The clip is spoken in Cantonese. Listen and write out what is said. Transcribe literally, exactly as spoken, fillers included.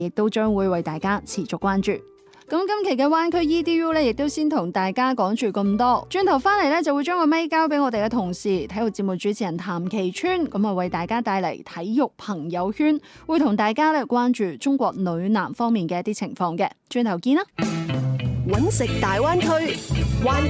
亦都將會為大家持續關注。咁今期嘅灣區 E D U 咧，亦都先同大家講住咁多。轉頭翻嚟咧，就會將個咪交俾我哋嘅同事，體育節目主持人譚其川，咁啊為大家帶嚟體育朋友圈，會同大家咧關注中國女籃方面嘅一啲情況嘅。轉頭見啦！ 揾食大灣區，灣